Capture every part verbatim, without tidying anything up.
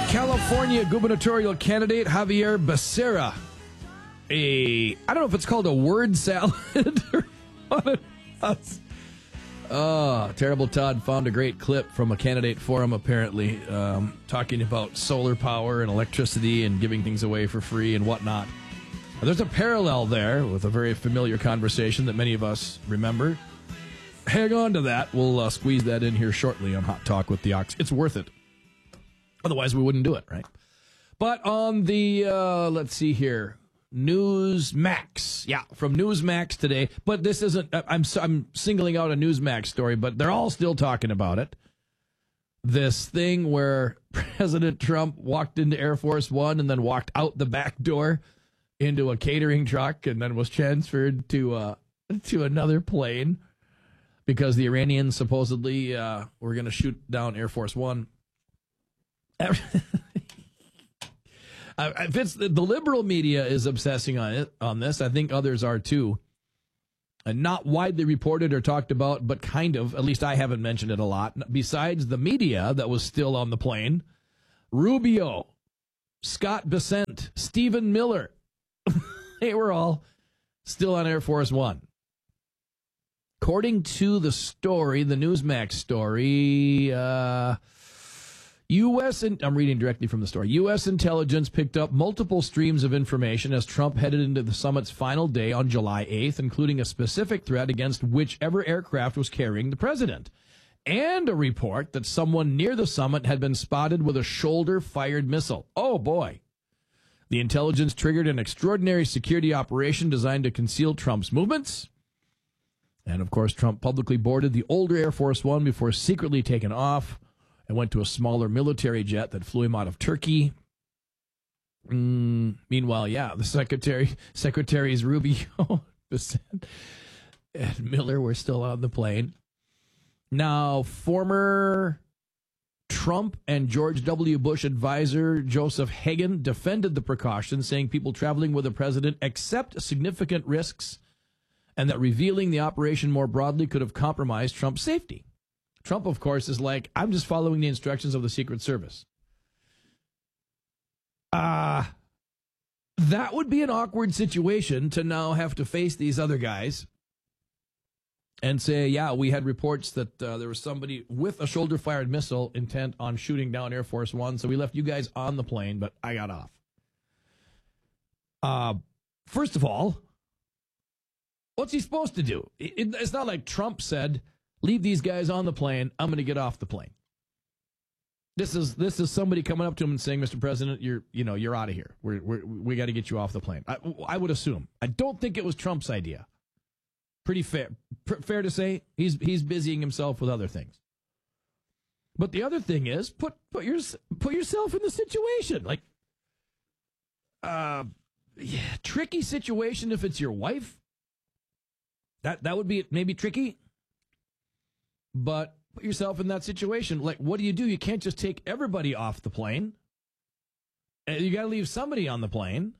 California gubernatorial candidate Javier Becerra. A, I don't know if it's called a word salad or what. Oh, Terrible Todd found a great clip from a candidate forum, apparently, um, talking about solar power and electricity and giving things away for free and whatnot. Now, there's a parallel there with a very familiar conversation that many of us remember. Hang on to that. We'll uh, squeeze that in here shortly on Hot Talk with the Ox. It's worth it. Otherwise, we wouldn't do it, right? But on the, uh, let's see here, Newsmax. Yeah, from Newsmax today. But this isn't, I'm, I'm singling out a Newsmax story, but they're all still talking about it. This thing where President Trump walked into Air Force One and then walked out the back door into a catering truck and then was transferred to, uh, to another plane because the Iranians supposedly uh, were going to shoot down Air Force One. If it's the, the liberal media is obsessing on it on this, I think others are too. And not widely reported or talked about, but kind of. At least I haven't mentioned it a lot. Besides the media that was still on the plane, Rubio, Scott Bessent, Stephen Miller, they were all still on Air Force One. According to the story, the Newsmax story, uh, U S and I'm reading directly from the story. U S intelligence picked up multiple streams of information as Trump headed into the summit's final day on July eighth, including a specific threat against whichever aircraft was carrying the president, and a report that someone near the summit had been spotted with a shoulder-fired missile. Oh, boy. The intelligence triggered an extraordinary security operation designed to conceal Trump's movements. And, of course, Trump publicly boarded the older Air Force One before secretly taking off and went to a smaller military jet that flew him out of Turkey. Mm, meanwhile, yeah, the secretary, secretaries Rubio and Miller were still on the plane. Now, former Trump and George W. Bush advisor Joseph Hagan defended the precaution, saying people traveling with the president accept significant risks and that revealing the operation more broadly could have compromised Trump's safety. Trump, of course, is like, I'm just following the instructions of the Secret Service. Uh, that would be an awkward situation to now have to face these other guys and say, yeah, we had reports that uh, there was somebody with a shoulder-fired missile intent on shooting down Air Force One, so we left you guys on the plane, but I got off. Uh, first of all, what's he supposed to do? It, it's not like Trump said, leave these guys on the plane. I'm going to get off the plane. This is this is somebody coming up to him and saying, "Mister President, you're you know you're out of here. We're, we're we got to get you off the plane." I, I would assume. I don't think it was Trump's idea. Pretty fair, pr- fair to say. He's he's busying himself with other things. But the other thing is, put put your put yourself in the situation. Like, uh, yeah, tricky situation if it's your wife. That that would be maybe tricky. But put yourself in that situation. Like, what do you do? You can't just take everybody off the plane. You got to leave somebody on the plane.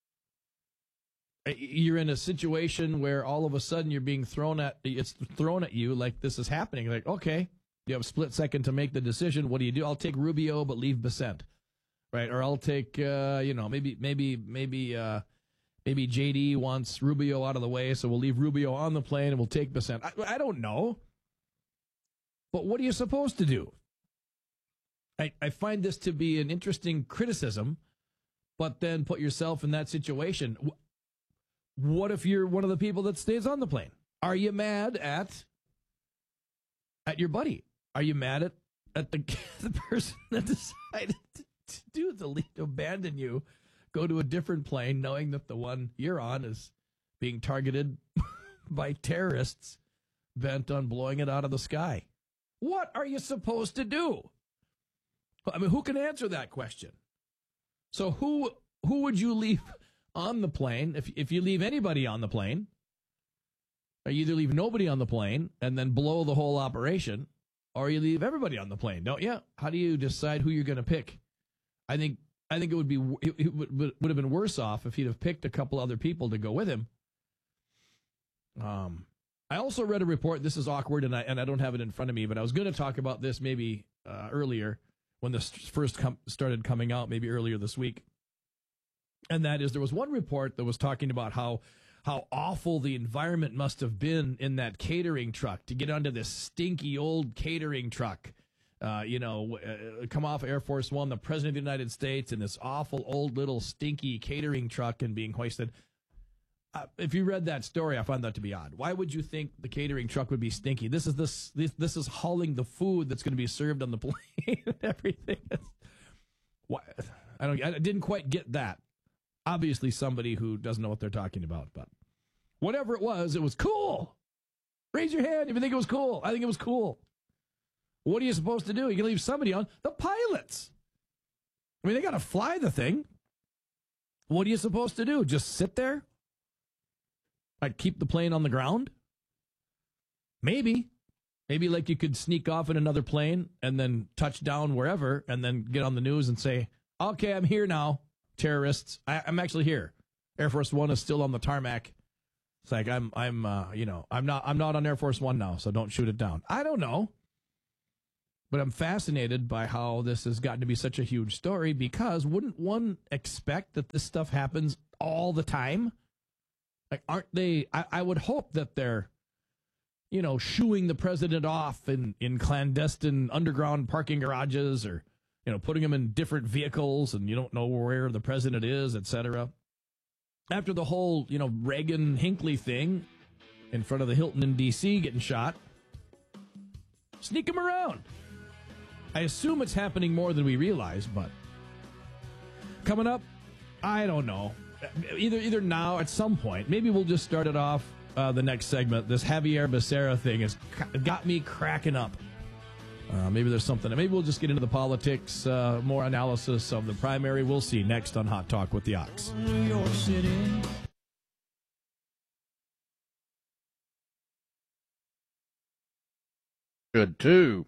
You're in a situation where all of a sudden you're being thrown at, it's thrown at you like this is happening. Like, okay, you have a split second to make the decision. What do you do? I'll take Rubio, but leave Bessent. Right? Or I'll take, uh, you know, maybe, maybe, maybe, uh, maybe J D wants Rubio out of the way, so we'll leave Rubio on the plane and we'll take Bessent. I, I don't know. But what are you supposed to do? I, I find this to be an interesting criticism, but then put yourself in that situation. What if you're one of the people that stays on the plane? Are you mad at at your buddy? Are you mad at, at the, the person that decided to, to do the lead, to abandon you, go to a different plane, knowing that the one you're on is being targeted by terrorists bent on blowing it out of the sky? What are you supposed to do? I mean, who can answer that question? So who who would you leave on the plane? If if you leave anybody on the plane, or you either leave nobody on the plane and then blow the whole operation, or you leave everybody on the plane, don't you? How do you decide who you're going to pick? I think I think it would be it, it would, would have been worse off if he'd have picked a couple other people to go with him. Um. I also read a report. This is awkward, and I and I don't have it in front of me, but I was going to talk about this maybe uh, earlier when this first com- started coming out, maybe earlier this week. And that is, there was one report that was talking about how how awful the environment must have been in that catering truck to get onto this stinky old catering truck. Uh, you know, uh, come off Air Force One, the President of the United States, in this awful old little stinky catering truck and being hoisted. Uh, if you read that story, I find that to be odd. Why would you think the catering truck would be stinky? This is this this, this is hauling the food that's going to be served on the plane and everything. Why? I don't. I didn't quite get that. Obviously, somebody who doesn't know what they're talking about, but whatever it was, it was cool. Raise your hand if you think it was cool. I think it was cool. What are you supposed to do? You can leave somebody on. The pilots. I mean, they got to fly the thing. What are you supposed to do? Just sit there? I'd keep the plane on the ground? Maybe. Maybe like you could sneak off in another plane and then touch down wherever and then get on the news and say, okay, I'm here now, terrorists. I, I'm actually here. Air Force One is still on the tarmac. It's like, I'm, I'm, uh, you know, I'm not, I'm not on Air Force One now, so don't shoot it down. I don't know. But I'm fascinated by how this has gotten to be such a huge story, because wouldn't one expect that this stuff happens all the time? Like, aren't they? I, I would hope that they're, you know, shooing the president off in, in clandestine underground parking garages, or, you know, putting him in different vehicles and you don't know where the president is, et cetera. After the whole, you know, Reagan Hinckley thing in front of the Hilton in D C getting shot, sneak him around. I assume it's happening more than we realize, but coming up, I don't know. Either either now, at some point, maybe we'll just start it off uh, the next segment. This Javier Becerra thing has got me cracking up. Uh, maybe there's something. Maybe we'll just get into the politics, uh, more analysis of the primary. We'll see next on Hot Talk with the Ox. New York City. Good, too.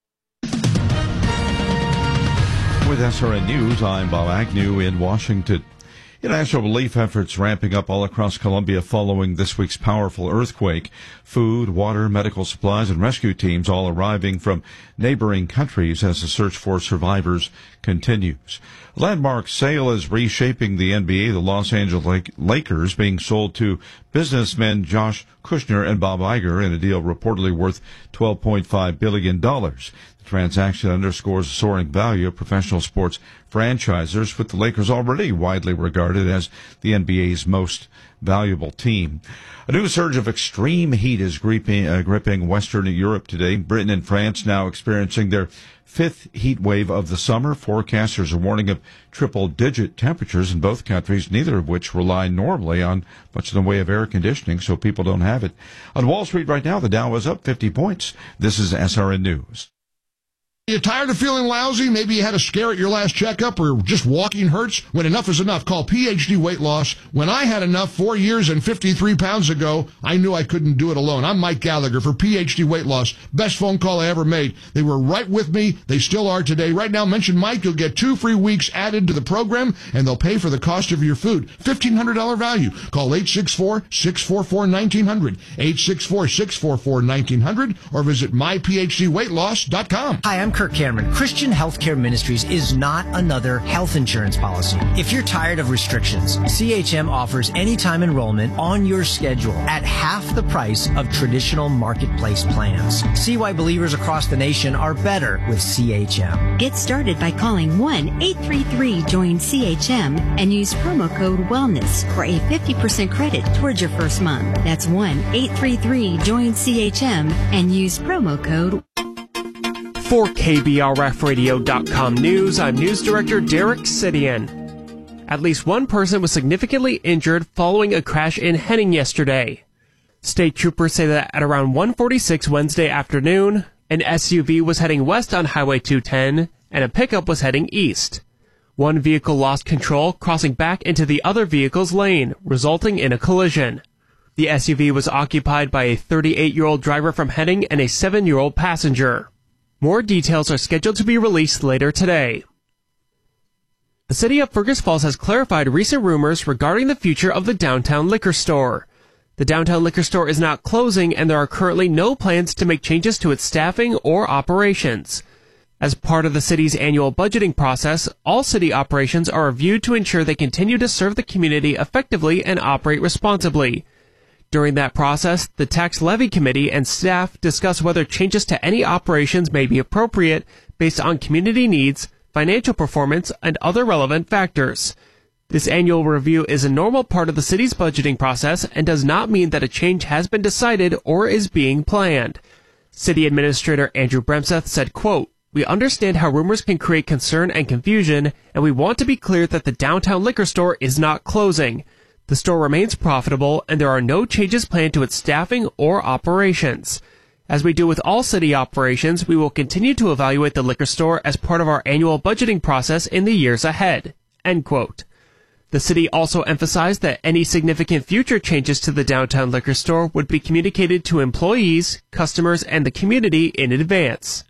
With S R N News, I'm Bob Agnew in Washington. International relief efforts ramping up all across Colombia following this week's powerful earthquake. Food, water, medical supplies, and rescue teams all arriving from neighboring countries as the search for survivors continues. A landmark sale is reshaping the N B A, the Los Angeles Lakers being sold to businessmen Josh Kushner and Bob Iger in a deal reportedly worth twelve point five billion dollars. The transaction underscores the soaring value of professional sports franchisers, with the Lakers already widely regarded as the N B A's most valuable team. A new surge of extreme heat is gripping, uh, gripping Western Europe today. Britain and France now experiencing their fifth heat wave of the summer. Forecasters are warning of triple-digit temperatures in both countries, neither of which rely normally on much in the way of air conditioning, so people don't have it. On Wall Street right now, the Dow is up fifty points. This is S R N News. You tired of feeling lousy? Maybe you had a scare at your last checkup, or just walking hurts? When enough is enough, call P H D Weight Loss. When I had enough four years and fifty-three pounds ago, I knew I couldn't do it alone. I'm Mike Gallagher for P H D Weight Loss. Best phone call I ever made. They were right with me. They still are today. Right now, mention Mike. You'll get two free weeks added to the program, and they'll pay for the cost of your food. fifteen hundred dollars value. Call eight six four, six four four, one nine zero zero, eight six four, six four four, one nine zero zero, or visit my p h d weight loss dot com. Hi, I'm Kirk Cameron. Christian Healthcare Ministries is not another health insurance policy. If you're tired of restrictions, C H M offers anytime enrollment on your schedule at half the price of traditional marketplace plans. See why believers across the nation are better with C H M. Get started by calling one eight three three join C H M and use promo code WELLNESS for a fifty percent credit towards your first month. That's one eight three three join C H M and use promo code. For K B R F radio dot com News, I'm News Director Derek Sidian. At least one person was significantly injured following a crash in Henning yesterday. State troopers say that at around one forty-six Wednesday afternoon, an S U V was heading west on Highway two ten, and a pickup was heading east. One vehicle lost control, crossing back into the other vehicle's lane, resulting in a collision. The S U V was occupied by a thirty-eight-year-old driver from Henning and a seven-year-old passenger. More details are scheduled to be released later today. The city of Fergus Falls has clarified recent rumors regarding the future of the downtown liquor store. The downtown liquor store is not closing, and there are currently no plans to make changes to its staffing or operations. As part of the city's annual budgeting process, all city operations are reviewed to ensure they continue to serve the community effectively and operate responsibly. During that process, the Tax Levy Committee and staff discuss whether changes to any operations may be appropriate based on community needs, financial performance, and other relevant factors. This annual review is a normal part of the city's budgeting process and does not mean that a change has been decided or is being planned. City Administrator Andrew Bremseth said, quote, "We understand how rumors can create concern and confusion, and we want to be clear that the downtown liquor store is not closing. The store remains profitable, and there are no changes planned to its staffing or operations. As we do with all city operations, we will continue to evaluate the liquor store as part of our annual budgeting process in the years ahead." End quote. The city also emphasized that any significant future changes to the downtown liquor store would be communicated to employees, customers, and the community in advance.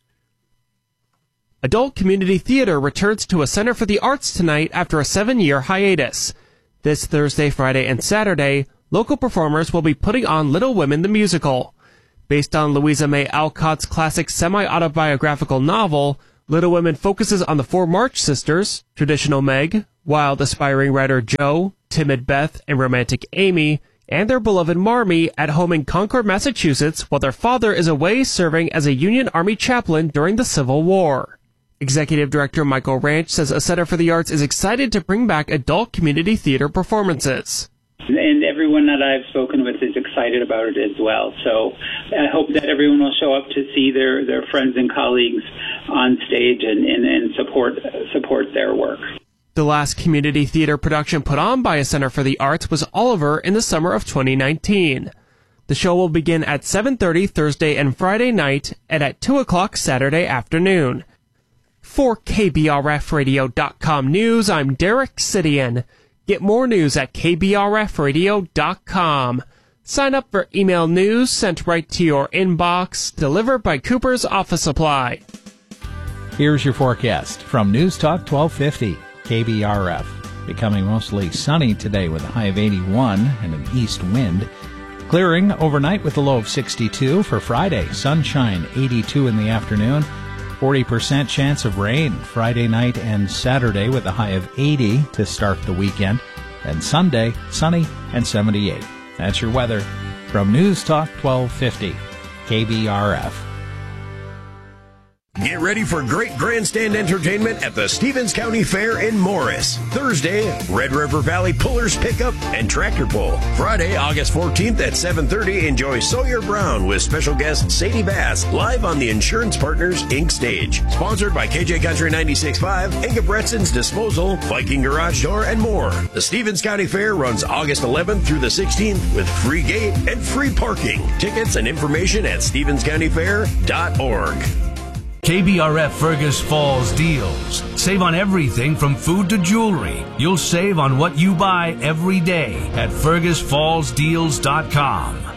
Adult Community Theater returns to a Center for the Arts tonight after a seven-year hiatus. This Thursday, Friday, and Saturday, local performers will be putting on Little Women the Musical. Based on Louisa May Alcott's classic semi-autobiographical novel, Little Women focuses on the four March sisters, traditional Meg, wild aspiring writer Jo, timid Beth, and romantic Amy, and their beloved Marmee at home in Concord, Massachusetts, while their father is away serving as a Union Army chaplain during the Civil War. Executive Director Michael Ranch says a Center for the Arts is excited to bring back adult community theater performances. And everyone that I've spoken with is excited about it as well. So I hope that everyone will show up to see their, their friends and colleagues on stage and, and, and support support their work. The last community theater production put on by a Center for the Arts was Oliver in the summer of twenty nineteen. The show will begin at seven thirty Thursday and Friday night and at two o'clock Saturday afternoon. For K B R F radio dot com News, I'm Derek Sidian. Get more news at K B R F radio dot com. Sign up for email news sent right to your inbox, delivered by Cooper's Office Supply. Here's your forecast from News Talk twelve fifty, K B R F. Becoming mostly sunny today with a high of eighty-one and an east wind. Clearing overnight with a low of sixty-two. For Friday, sunshine, eighty-two in the afternoon. forty percent chance of rain Friday night and Saturday with a high of eighty to start the weekend. And Sunday, sunny and seventy-eight. That's your weather from News Talk twelve fifty, K B R F. Get ready for great grandstand entertainment at the Stevens County Fair in Morris. Thursday, Red River Valley Pullers Pickup and Tractor Pull. Friday, August fourteenth at seven thirty, enjoy Sawyer Brown with special guest Sadie Bass live on the Insurance Partners Incorporated stage. Sponsored by K J Country ninety-six point five, Inga Bretson's Disposal, Viking Garage Door, and more. The Stevens County Fair runs August eleventh through the sixteenth with free gate and free parking. Tickets and information at stevens county fair dot org. K B R F Fergus Falls deals. Save on everything from food to jewelry. You'll save on what you buy every day at fergus falls deals dot com.